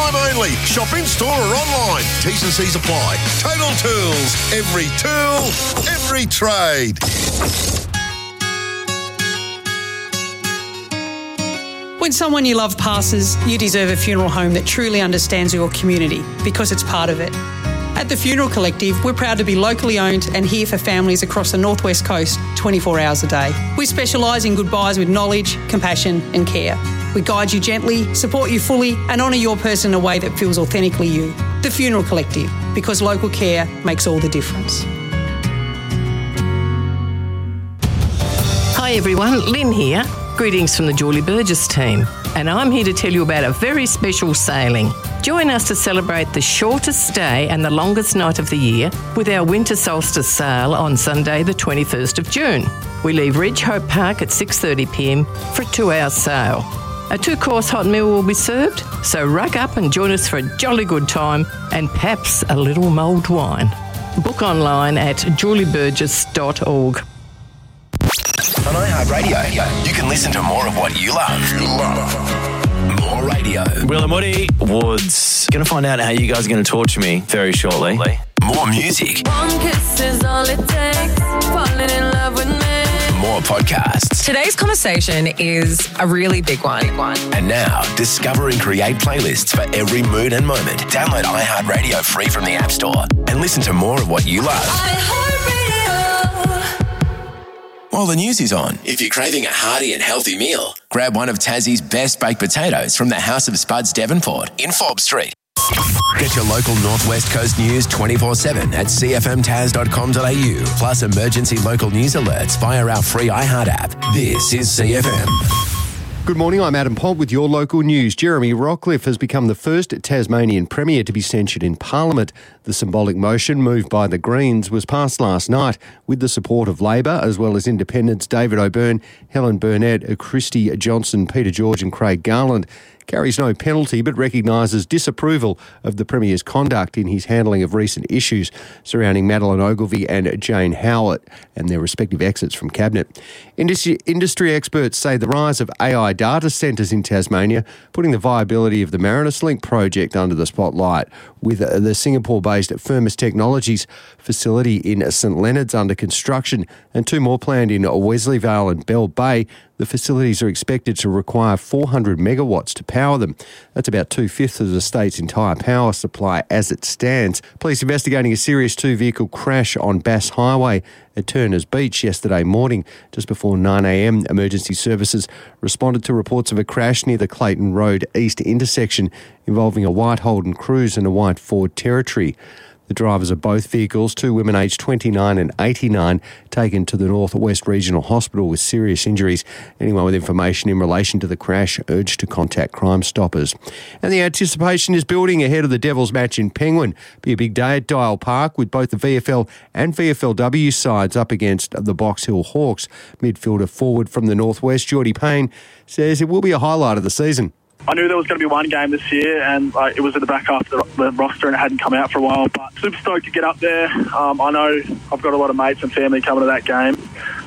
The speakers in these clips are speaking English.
time only. Shop in store or online. T's and C's apply. Total Tools. Every tool, every trade. When someone you love passes, you deserve a funeral home that truly understands your community because it's part of it. At the Funeral Collective, we're proud to be locally owned and here for families across the North West Coast 24 hours a day. We specialise in goodbyes with knowledge, compassion and care. We guide you gently, support you fully and honour your person in a way that feels authentically you. The Funeral Collective, because local care makes all the difference. Hi everyone, Lynn here. Greetings from the Julie Burgess team. And I'm here to tell you about a very special sailing. Join us to celebrate the shortest day and the longest night of the year with our winter solstice sail on Sunday the 21st of June. We leave Ridge Hope Park at 6:30pm for a 2-hour sail. A 2-course hot meal will be served, so ruck up and join us for a jolly good time and perhaps a little mulled wine. Book online at julieburgess.org. On iHeartRadio, you can listen to more of what you love. More radio. Will and Woody Woods. Going to find out how you guys are going to torture me very shortly. More music. One kiss is all it takes. Falling in love with me. More podcasts. Today's conversation is a really big one. And now, discover and create playlists for every mood and moment. Download iHeartRadio free from the App Store and listen to more of what you love. iHeartRadio. While the news is on, if you're craving a hearty and healthy meal, grab one of Tassie's best baked potatoes from the House of Spuds Devonport in Forbes Street. Get your local North West Coast news 24/7 at cfmtas.com.au, plus emergency local news alerts via our free iHeart app. This is CFM. Good morning, I'm Adam Pont with your local news. Jeremy Rockcliffe has become the first Tasmanian Premier to be censured in Parliament. The symbolic motion moved by the Greens was passed last night with the support of Labor as well as independents David O'Byrne, Helen Burnett, Christy Johnson, Peter George and Craig Garland. Carries no penalty but recognises disapproval of the Premier's conduct in his handling of recent issues surrounding Madeleine Ogilvie and Jane Howard and their respective exits from Cabinet. Industry experts say the rise of AI data centres in Tasmania putting the viability of the Marinus Link project under the spotlight, with the Singapore-based Firmus Technologies facility in St Leonard's under construction and 2 more planned in Wesleyvale and Bell Bay. The facilities are expected to require 400 megawatts to power them. That's about 2/5 of the state's entire power supply as it stands. Police investigating a serious 2-vehicle crash on Bass Highway at Turners Beach yesterday morning. Just before 9am, emergency services responded to reports of a crash near the Clayton Road East intersection involving a white Holden Cruise and a white Ford Territory. The drivers of both vehicles, 2 women aged 29 and 89, taken to the North West Regional Hospital with serious injuries. Anyone with information in relation to the crash urged to contact Crime Stoppers. And the anticipation is building ahead of the Devils match in Penguin. Be a big day at Dial Park with both the VFL and VFLW sides up against the Box Hill Hawks. Midfielder forward from the Northwest, Geordie Payne, says it will be a highlight of the season. I knew there was going to be one game this year, and it was at the back half of the roster and it hadn't come out for a while. But super stoked to get up there. I know I've got a lot of mates and family coming to that game,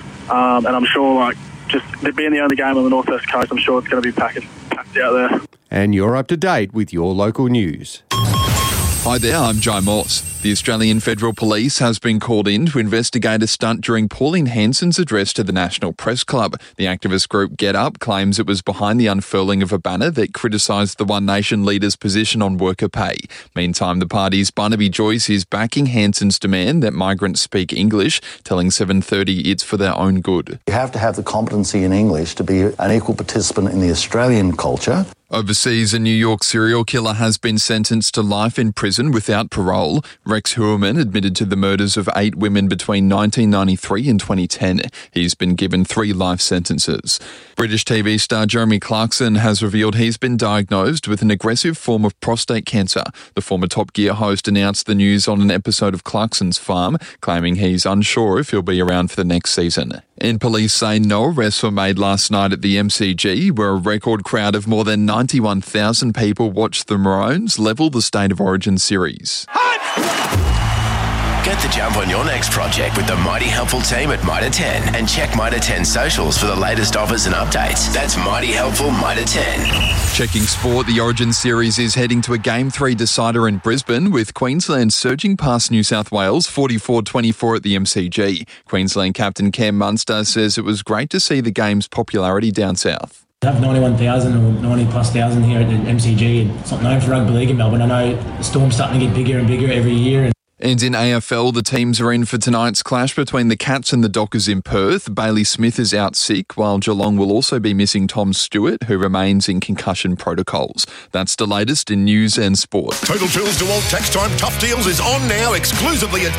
and I'm sure, just being the only game on the North West Coast, I'm sure it's going to be packed out there. And you're up to date with your local news. Hi there, I'm Joe Morse. The Australian Federal Police has been called in to investigate a stunt during Pauline Hanson's address to the National Press Club. The activist group Get Up claims it was behind the unfurling of a banner that criticised the One Nation leader's position on worker pay. Meantime, the party's Barnaby Joyce is backing Hanson's demand that migrants speak English, telling 730 it's for their own good. You have to have the competency in English to be an equal participant in the Australian culture. Overseas, a New York serial killer has been sentenced to life in prison without parole. Rex Heuermann admitted to the murders of 8 women between 1993 and 2010. He's been given 3 life sentences. British TV star Jeremy Clarkson has revealed he's been diagnosed with an aggressive form of prostate cancer. The former Top Gear host announced the news on an episode of Clarkson's Farm, claiming he's unsure if he'll be around for the next season. And police say no arrests were made last night at the MCG, where a record crowd of more than 91,000 people watched the Maroons level the State of Origin series. Get the jump on your next project with the Mighty Helpful team at Mitre 10 and check Mitre 10 socials for the latest offers and updates. That's Mighty Helpful Mitre 10. Checking sport, the Origin Series is heading to a Game 3 decider in Brisbane, with Queensland surging past New South Wales 44-24 at the MCG. Queensland captain Cam Munster says it was great to see the game's popularity down south. To have 91,000 or 90 plus thousand here at the MCG, it's not known for rugby league in Melbourne. I know the Storm's starting to get bigger and bigger every year. And in AFL, the teams are in for tonight's clash between the Cats and the Dockers in Perth. Bailey Smith is out sick, while Geelong will also be missing Tom Stewart, who remains in concussion protocols. That's the latest in news and sport. Total Tools DeWalt Tax Time Tough Deals is on now exclusively at